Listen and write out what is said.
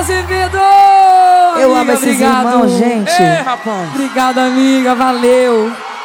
Azevedo! Eu amo esses irmãos, gente. Rapaz. Obrigada, amiga. Valeu.